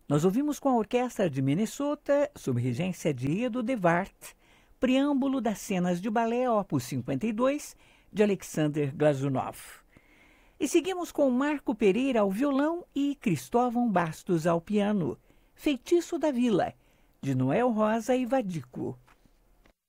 Nós ouvimos com a Orquestra de Minnesota, sob regência de Edo de Wart, preâmbulo das cenas de balé Opus 52, de Alexander Glazunov. E seguimos com Marco Pereira ao violão e Cristóvão Bastos ao piano, Feitiço da Vila, de Noel Rosa e Vadico.